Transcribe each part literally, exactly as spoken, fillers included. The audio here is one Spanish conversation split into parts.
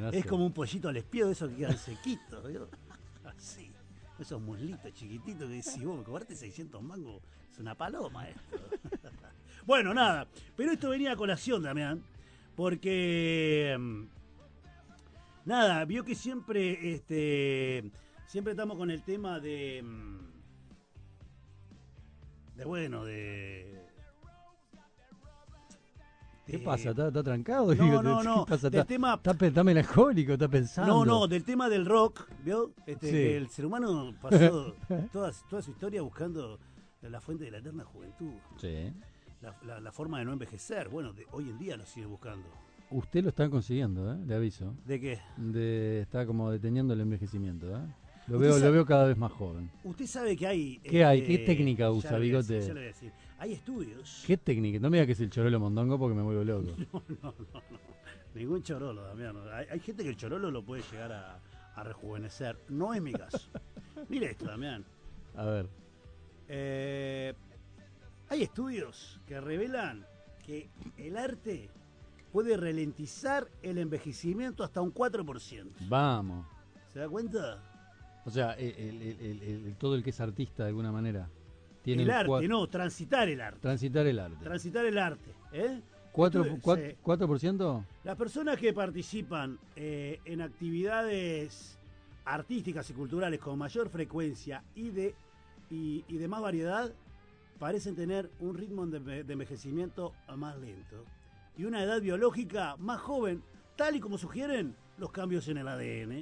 no Es sé. como un pollito al espiedo, esos que quedan sequitos, ¿vio? Así. Esos muslitos chiquititos que decís, vos, me cobraste seiscientos mangos, es una paloma esto. Bueno, nada, pero esto venía a colación, Damián, porque mm, nada, vio que siempre este siempre estamos con el tema de mm, de bueno, de ¿Qué de- pasa? ¿Está, está trancado? No, Digo, no, ¿qué no, pasa? del ¿Está, tema está, pe- está melancólico? ¿Está No, pensando? no, del tema del rock, ¿vio? Este, Sí. que el ser humano pasó toda, toda su historia buscando la fuente de la eterna juventud, Sí. la, la- la forma de no envejecer. Bueno, de- hoy en día lo sigue buscando. Usted lo está consiguiendo, ¿eh? Le aviso. ¿De qué? De, está como deteniendo el envejecimiento, ¿eh? Lo Usted veo, sabe- lo veo cada vez más joven. Usted sabe que hay... ¿Qué hay? este, ¿Qué técnica ya usa, le voy a Bigote? decir, ya le voy a decir. Hay estudios... ¿Qué técnica? No me diga que es el chorolo mondongo porque me vuelvo loco. No, no, no, no. Ningún chorolo, Damián. Hay, hay gente que el chorolo lo puede llegar a, a rejuvenecer. No es mi caso. Mire esto, Damián. A ver. Eh, hay estudios que revelan que el arte puede ralentizar el envejecimiento hasta un cuatro por ciento. Vamos. ¿Se da cuenta? O sea, el, el- el- el- el- todo el que es artista de alguna manera tiene El el arte, cua- no, transitar el arte. transitar el arte. Transitar el arte. ¿eh? ¿Cuatro, Estuve- cua- sí. ¿Cuatro por ciento? Las personas que participan eh, en actividades artísticas y culturales con mayor frecuencia y de, y, y de más variedad parecen tener un ritmo de, de envejecimiento más lento y una edad biológica más joven, tal y como sugieren los cambios en el A D N.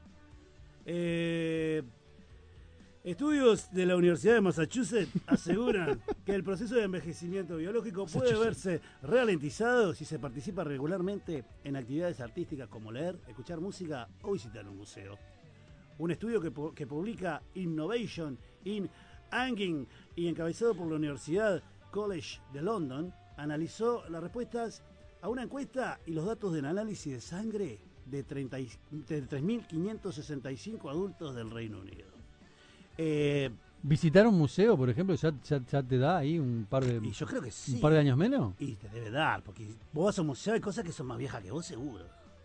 Eh, estudios de la Universidad de Massachusetts aseguran que el proceso de envejecimiento biológico puede verse ralentizado si se participa regularmente en actividades artísticas como leer, escuchar música o visitar un museo. Un estudio que, pu- que publica Innovation in Aging y encabezado por la Universidad College de London analizó las respuestas a una encuesta y los datos del análisis de sangre de, treinta y- de tres mil quinientos sesenta y cinco adultos del Reino Unido. Eh, ¿Visitar un museo, por ejemplo, ya, ya, ya te da ahí un par de y yo creo que sí. un par de años menos? Y te debe dar, porque vos vas a un museo, hay cosas que son más viejas que vos, seguro.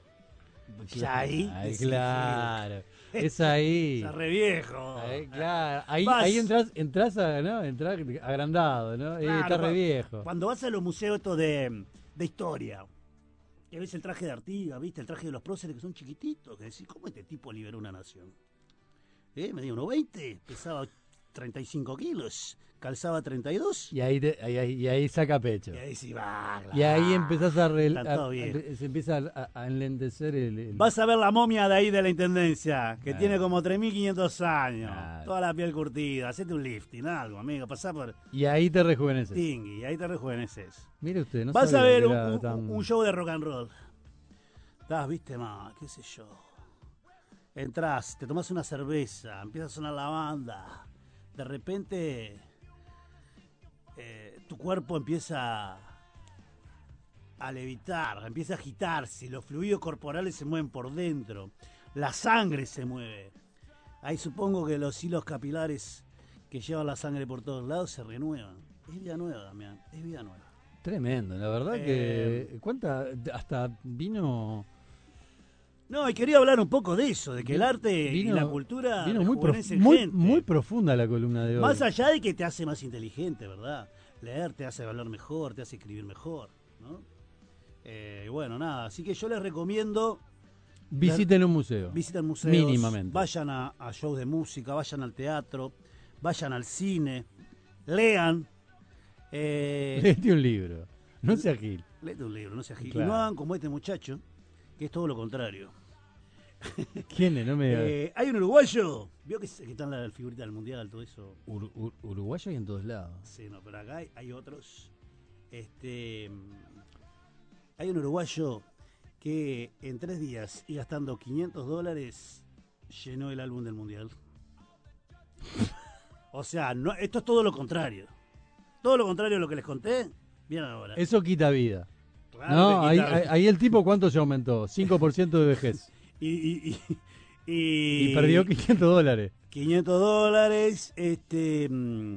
Ya ahí. Ay, decís, claro. Es ahí. Está re viejo. Ahí, claro. Ahí, Vas- ahí entras, entras a, ¿no? Entras agrandado, ¿no? Eh, Claro, está re cua- viejo. Cuando vas a los museos estos de, de historia, que ves el traje de Artigas, ¿viste? El traje de los próceres que son chiquititos, que decís, ¿cómo este tipo liberó una nación? ¿Eh? Medía uno veinte, pesaba treinta y cinco kilos, calzaba treinta y dos, Y ahí, te- ahí, ahí- y ahí saca pecho. y ahí sí va. Y ahí empezás a, rel- Está todo a- bien. a- se empieza a, a enlentecer el, el- Vas a ver la momia de ahí de la intendencia, que Claro. tiene como tres mil quinientos años, Claro. toda la piel curtida, hacete un lifting, algo, amigo, pasá por y ahí te rejuveneces. Tingui, y ahí te rejuveneces. Mire usted, no Vas a sabía ver que un, era un- tan- un show de rock and roll. Estás, viste, más, qué sé yo. Entrás, te tomás una cerveza, empieza a sonar la banda. De repente, eh, tu cuerpo empieza a levitar, empieza a agitarse, los fluidos corporales se mueven por dentro, la sangre se mueve. Ahí supongo que los hilos capilares que llevan la sangre por todos lados se renuevan. Es vida nueva, Damián, es vida nueva. Tremendo, la verdad Eh, que... ¿Cuánta? Hasta vino... No, y quería hablar un poco de eso, de que el arte vino- y la cultura Vino muy, prof- rejuvenecen muy, gente. muy profunda la columna de hoy. Más allá de que te hace más inteligente, ¿verdad? Leer te hace hablar mejor, te hace escribir mejor, ¿no? Eh, bueno, nada, así que yo les recomiendo Visiten un museo. visiten museos, Mínimamente. vayan a, a shows de música, vayan al teatro, vayan al cine, lean, eh, Léete un libro. No sea gil. léete un libro, no seas gil. Claro. Y no hagan como este muchacho, que es todo lo contrario. ¿Quién es? No me diga. Eh, hay un uruguayo, vio que, se- que están las figuritas del mundial, todo eso. Ur- ur- uruguayo hay en todos lados. Sí, no, pero acá hay, hay otros. Este, mm, hay un uruguayo que en tres días y gastando quinientos dólares llenó el álbum del mundial. O sea, no, esto es todo lo contrario. Todo lo contrario a lo que les conté. Bien ahora. Eso quita vida. Claro No, que ahí, quita- ahí- ahí el tipo, ¿cuánto se aumentó? cinco por ciento de vejez. y, y, y, y- Y perdió quinientos dólares. quinientos dólares. Este, mm,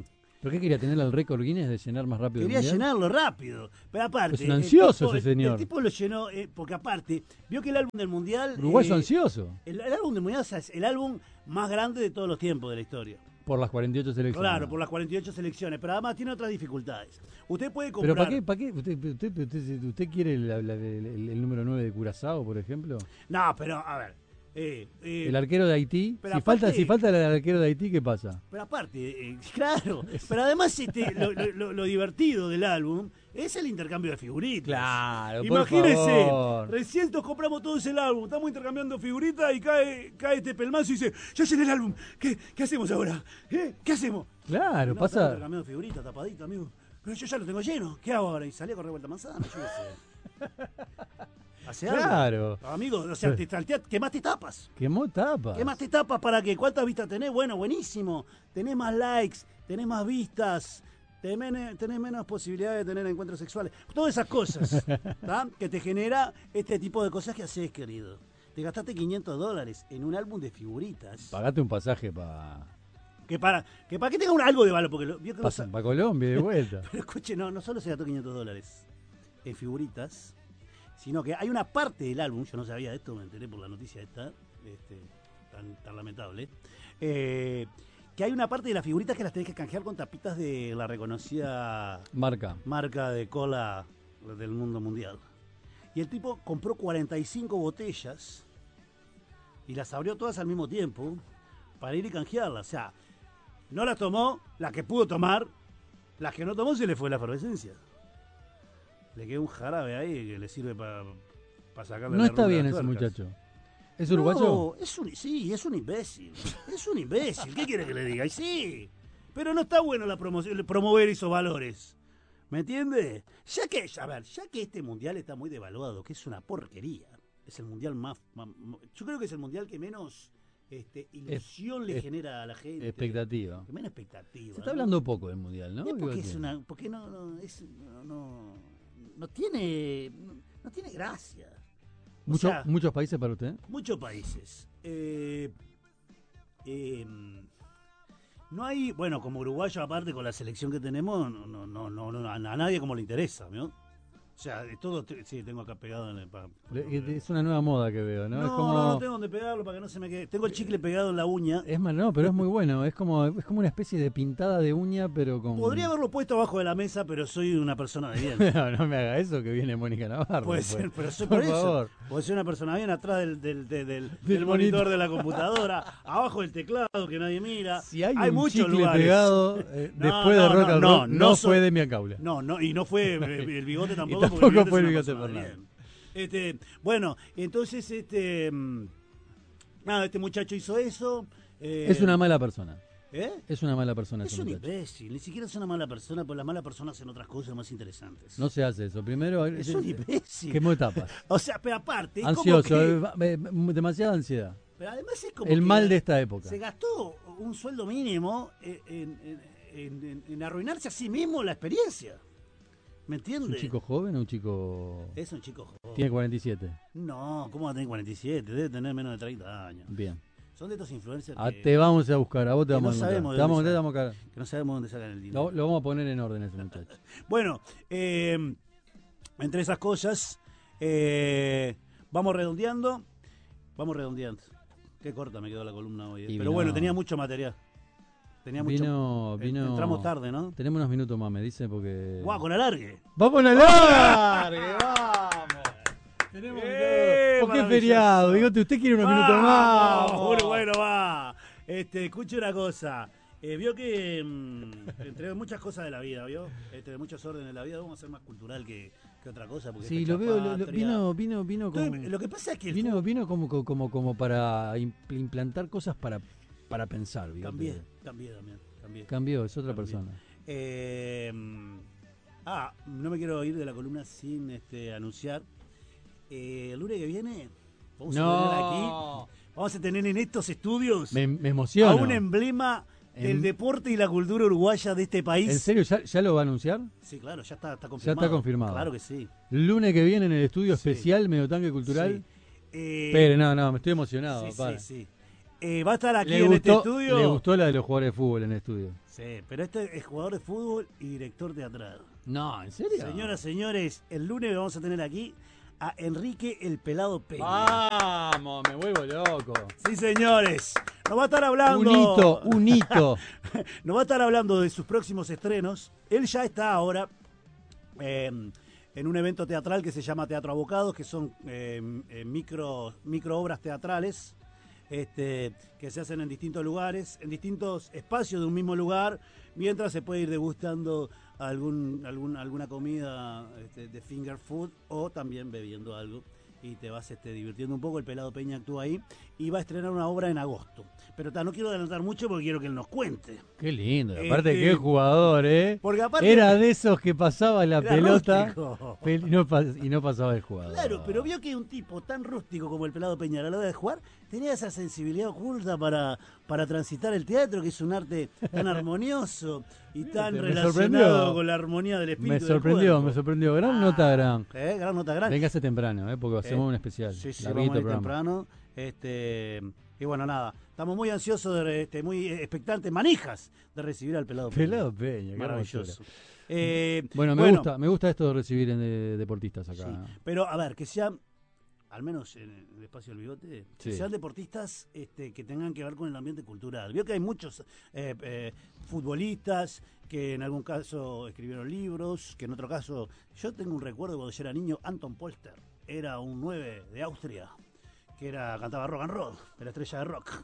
¿Pero qué quería? ¿Tener el récord Guinness de llenar más rápido? Quería el mundial? llenarlo rápido. Pero aparte. Es un ansioso el tipo, ese señor. El, el tipo lo llenó, eh, porque aparte, vio que el álbum del mundial. Uruguayo eh, ansioso. El, el álbum del mundial o sea, es el álbum más grande de todos los tiempos de la historia. Por las cuarenta y ocho selecciones. Claro, por las cuarenta y ocho selecciones, pero además tiene otras dificultades. Usted puede comprar... ¿Pero para qué? ¿Para qué? ¿Usted, usted, usted, usted quiere la, la, el, el número nueve de Curazao, por ejemplo? No, pero a ver... Eh, eh, el arquero de Haití. Si, aparte, falta, si falta el arquero de Haití, ¿qué pasa? Pero aparte, eh, claro. Pero además este, lo, lo, lo divertido del álbum es el intercambio de figuritas. Claro, Imagínese, por favor. recién nos compramos todos el álbum, estamos intercambiando figuritas y cae, cae este pelmazo y dice, yo llené el álbum, ¿qué, qué hacemos ahora? ¿Eh? ¿Qué hacemos? Claro, no, pasa... estamos intercambiando figuritas, tapadito, amigo. Pero yo ya lo tengo lleno, ¿qué hago ahora? Y salí a correr vuelta manzana, yo qué sé. ¿Hace Claro. algo? Amigo, o sea, te saltea, quemaste tapas. Quemó tapas. Quemaste tapas para que, ¿cuántas vistas tenés? Bueno, buenísimo. Tenés más likes, tenés más vistas, tenés, tenés menos posibilidades de tener encuentros sexuales. Todas esas cosas, ¿tá? Que te genera este tipo de cosas que haces, querido. Te gastaste quinientos dólares en un álbum de figuritas. Pagate un pasaje para... Que para que para que tenga un, algo de valor, porque lo, vio que Para los- pa Colombia de vuelta. Pero escuche, no, no solo se gastó quinientos dólares en figuritas, sino que hay una parte del álbum, yo no sabía esto, me enteré por la noticia esta, este, tan, tan lamentable, eh, que hay una parte de las figuritas que las tenés que canjear con tapitas de la reconocida Marca. marca de cola del mundo mundial. Y el tipo compró cuarenta y cinco botellas y las abrió todas al mismo tiempo para ir y canjearlas. O sea, no las tomó, las que pudo tomar, las que no tomó se le fue la efervescencia. Le quedó un jarabe ahí que le sirve para pa sacarle No la está rueda bien a ese las tuercas. muchacho. ¿Es uruguayo? No, es un, sí, es un imbécil. Es un imbécil. ¿Qué quiere que le diga? Y sí. Pero no está bueno la promoción, promover esos valores. ¿Me entiende? Ya que, a ver, ya que este mundial está muy devaluado, que es una porquería. Es el mundial más, más yo creo que es el mundial que menos este, ilusión Es- le es- genera a la gente. Expectativa. Que menos expectativa. Se está ¿no? hablando poco del mundial, ¿no? Es porque ¿Qué es tiene? una, porque no, no, es, no, no, no tiene, no, no tiene gracia. O Mucho- sea, ¿Muchos países para usted? muchos países. Eh, eh, no hay, bueno, como uruguayo aparte con la selección que tenemos, no, no, no, no, no, a nadie como le interesa, ¿no? O sea, de todo, te- sí, tengo acá pegado en el... pa- Le- Es una nueva moda que veo, ¿no? No, es como... no, no tengo donde pegarlo para que no se me quede. Tengo el chicle pegado en la uña. Es mal, no, pero es muy bueno. Es como, es como una especie de pintada de uña, pero con... Podría haberlo puesto abajo de la mesa, pero soy una persona de bien. no, no me haga eso que viene Mónica Navarro. Puede pues. ser, pero soy Por por, eso. favor. Puede ser una persona bien atrás del, del, del, del- Del del monitor monitor. de la computadora, abajo del teclado que nadie mira. Si hay, un muchos chicle lugares. pegado eh, No, después no, de Rock no, and no, Roll, no, no fue soy- de mi Caula. No, no, y no fue eh, el bigote tampoco. tampoco porque el fue el es una bigote persona Fernández. bien. Este, bueno, entonces este mm, nada, este muchacho hizo eso. eh, Es una mala persona. ¿eh? Es una mala persona Es ese un muchacho. imbécil, ni siquiera es una mala persona, pues las malas personas hacen otras cosas más interesantes. No se hace eso. Primero, es un imbécil. quemó etapas. O sea, pero aparte, es como Ansioso, que- eh, va- eh, demasiada ansiedad. pero además es como El que mal de esta época. se gastó un sueldo mínimo en, en- en- en- en arruinarse a sí mismo la experiencia. ¿Me ¿Es entiendes? un chico joven o un chico...? Es un chico joven. Tiene cuarenta y siete. No, ¿cómo va a tener cuarenta y siete? Debe tener menos de treinta años. Bien. Son de estos influencers Ah, que, te vamos a buscar, a vos te que vamos no a encontrar. sabemos de Te vamos, dónde te sale. vamos a buscar. que no sabemos dónde sacan el dinero. Lo, lo vamos a poner en orden ese muchacho. Bueno, eh, entre esas cosas, eh, vamos redondeando. Vamos redondeando. Qué corta me quedó la columna hoy. eh. Y Pero vino- bueno, tenía mucho material. Tenía mucho. Vino, vino... Entramos tarde, ¿no? Tenemos unos minutos más, me dice, porque... Guau, con alargue. ¡Vamos a la larga! ¡Vamos! Tenemos Eh, ¿Por qué maravilloso. feriado? Bigote, usted quiere unos minutos más. Vamos, bueno, va. Este, escuche una cosa. Eh, vio que mm, entre muchas cosas de la vida, ¿vio? Entre muchos órdenes de la vida, vamos a ser más cultural que, que otra cosa. Porque Sí, es lo fecha veo, lo- lo- patria. vino, vino, vino como... Entonces, lo que pasa es que el Vino, fútbol- vino como, como, como, como para impl- implantar cosas para, para pensar, Bigote. cambié, cambié también, cambié. Cambió, es otra Cambié. persona. Eh, ah, no me quiero ir de la columna sin este, anunciar. Eh, el lunes que viene vamos a tener aquí, vamos a tener en estos estudios Me, me a emociona. un emblema del En- deporte y la cultura uruguaya de este país. ¿En serio? ¿Ya, ya lo va a anunciar? Sí, claro, ya está, está Ya confirmado. está confirmado. Claro que sí. Lunes que viene en el estudio Sí. especial Medio Tanque Cultural. Sí. Eh, Espere, no, no, me estoy emocionado. sí, para. sí, sí. Eh, va a estar aquí Le en gustó, este estudio. le gustó la de los jugadores de fútbol en el estudio. Sí, pero este es jugador de fútbol y director teatral. No, ¿en serio? Señoras, señores, el lunes vamos a tener aquí a Enrique el Pelado Peña. Vamos, me vuelvo loco. Sí, señores. Nos va a estar hablando. Un hito, un hito. Nos va a estar hablando de sus próximos estrenos. Él ya está ahora eh, en un evento teatral que se llama Teatro Abocados, que son eh, eh, micro, micro obras teatrales este, que se hacen en distintos lugares, en distintos espacios de un mismo lugar, mientras se puede ir degustando algún, algún alguna comida este, de finger food o también bebiendo algo. Y te vas este, divirtiendo un poco. El Pelado Peña actúa ahí y va a estrenar una obra en agosto. Pero ta, no quiero adelantar mucho porque quiero que él nos cuente. Qué lindo. Aparte, Este, qué jugador, ¿eh? Porque aparte Era de esos que pasaba la era pelota rústico. pel- y no, pas- y no pasaba el jugador. Claro, pero vio que un tipo tan rústico como el Pelado Peña a la hora de jugar tenía esa sensibilidad oculta para, para transitar el teatro, que es un arte tan armonioso y tan Me relacionado sorprendió. con la armonía del espíritu. Me del sorprendió, cuerpo. me sorprendió. Gran Ah, nota, gran. Eh, gran nota, gran. Véngase temprano, ¿eh? Porque hacemos Eh, un especial. Sí, sí, Larguito vamos a ir programa. temprano. Este, y bueno, nada, estamos muy ansiosos, de, este, muy expectantes, manijas de recibir al Pelado Peña. Pelado Peña, qué Maravilloso. hermosura. Eh, Bueno, me gusta, me gusta esto de recibir en de- deportistas acá. Sí, pero a ver, que sean, al menos en el espacio del bigote, que Sí. sean deportistas este, que tengan que ver con el ambiente cultural. Vio que hay muchos eh, eh, futbolistas que en algún caso escribieron libros, que en otro caso, yo tengo un recuerdo cuando yo era niño, Anton Polster era un nueve de Austria, que era cantaba rock and roll, era estrella de rock.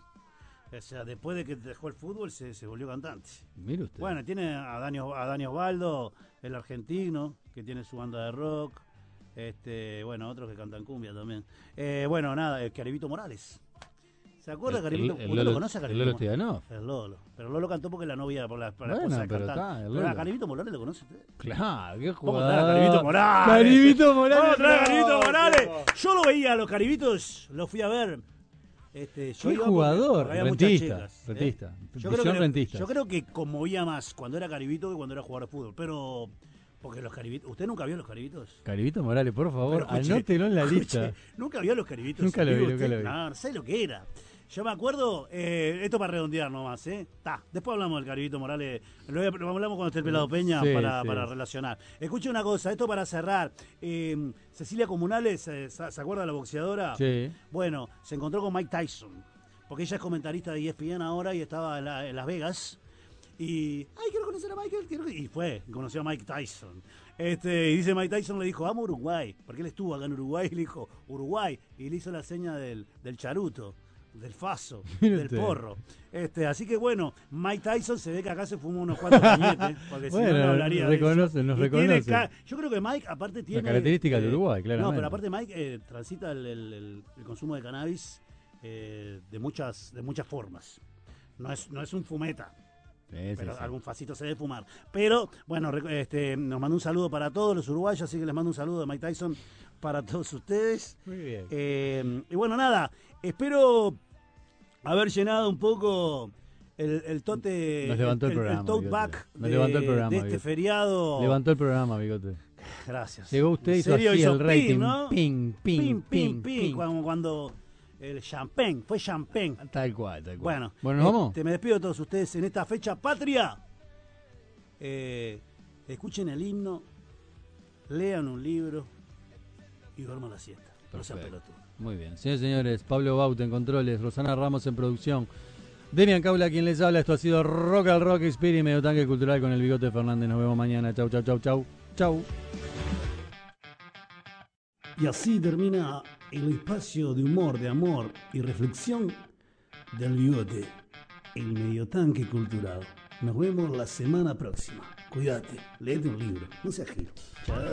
O sea, después de que dejó el fútbol se, se volvió cantante. Mire usted. Bueno, tiene a Dani, a Dani Osvaldo, el argentino, que tiene su banda de rock. Este, bueno, otros que cantan cumbia también. Eh, bueno, nada, el Caribito Morales. ¿Se acuerda El- Caribito? el- el ¿Usted Lolo- lo conoce a el Caribito? Lolo Morales? Stoyanov. El Lolo. Pero Lolo cantó porque la novia, por la, por la Bueno, esposa de pero cantar. está, el Pero a Lolo. Caribito Morales lo conoce usted. Claro, qué Vamos a jugador. traer a Caribito Morales. Caribito Morales. Vamos a traer a Caribito no, Morales. no. Yo lo veía a los Caribitos, lo fui a ver. Este, yo Qué iba porque- jugador. porque había muchas Rentista. chicas, ¿eh? Rentista. Yo creo, Visión que, rentista. yo creo que conmovía más cuando era Caribito que cuando era jugador de fútbol. Pero, porque los Caribitos. ¿Usted nunca vio los Caribitos? Caribito Morales, por favor, Pero escuche, anótelo en la escuche, lista. ¿Nunca vio a los Caribitos? Nunca lo vi, ¿Vive nunca usted? lo vi. No, no sé lo que era. Yo me acuerdo, eh, esto para redondear nomás, ¿eh? Ta, después hablamos del Caribito Morales, lo, lo hablamos cuando esté el Pelado Peña Sí, para, sí. para relacionar. Escuche una cosa, esto para cerrar. Eh, Cecilia Comunales, eh, ¿se se acuerda de la boxeadora? Sí. Bueno, se encontró con Mike Tyson, porque ella es comentarista de E S P N ahora y estaba en, la- en Las Vegas. Y, ay, quiero conocer a Michael, quiero... y fue, conoció a Mike Tyson. Este, y dice Mike Tyson, le dijo, vamos a Uruguay, porque él estuvo acá en Uruguay y le dijo, Uruguay, y le hizo la seña del, del charuto, del faso, Mire del usted. porro. Este, así que bueno, Mike Tyson se ve que acá se fumó unos cuantos cañetes, porque si no, Bueno, no hablaría de reconoce, eso. nos Y tiene reconoce. ca- Yo creo que Mike, aparte, tiene... característica de eh, Uruguay, claramente. No, pero aparte Mike eh, transita el, el- el- el consumo de cannabis eh, de muchas de muchas formas. No es, no es un fumeta. Sí, sí, Pero sí. algún facito se debe fumar. Pero, bueno, rec- este, nos manda un saludo para todos los uruguayos, así que les mando un saludo de Mike Tyson para todos ustedes. Muy bien. Eh, y bueno, nada, espero haber llenado un poco el, el tote, Nos levantó el programa, tote Bigote. back Nos de, levantó el programa, de este Bigote. feriado. Levantó el programa, Bigote. Gracias. Llegó usted y En hizo serio, así hizo el ping, rating. ¿no? Ping, ping, Ping, ping, ping, ping, ping. Cuando, cuando el champagne, fue champagne. Tal cual, tal cual. Bueno, bueno, ¿nos vamos? este, me despido de todos ustedes en esta fecha patria. Eh, escuchen el himno, lean un libro y duerman la siesta. No sean Perfecto. pelotudos. Muy bien. Señores y señores, Pablo Baute en controles, Rosana Ramos en producción, Demian Caula quien les habla. Esto ha sido Rock al Rock Experience, Medio Tanque Cultural con el Bigote Fernández. Nos vemos mañana. Chau, chau, chau, chau. Chau. Y así termina el espacio de humor, de amor y reflexión del bigote, el medio tanque cultural. Nos vemos la semana próxima. Cuídate, léete un libro, no seas giro. Chao.